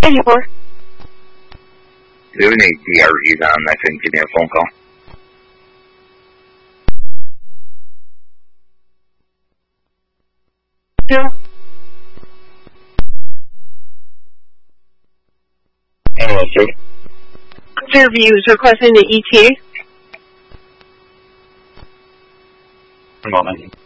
84. Leaving a DRE on that, can give me a phone call. No. NOC. Clearview's requesting the ETA. One moment.